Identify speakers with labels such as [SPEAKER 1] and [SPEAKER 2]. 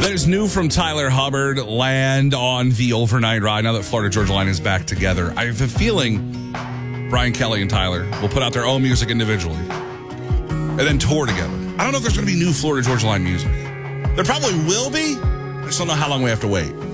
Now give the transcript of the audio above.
[SPEAKER 1] There's new from Tyler Hubbard land on the overnight ride now that Florida Georgia Line is back together. I have a feeling Brian Kelly and Tyler will put out their own music individually and then tour together. I don't know if there's going to be new Florida Georgia Line music. There probably will be. I just don't know how long we have to wait.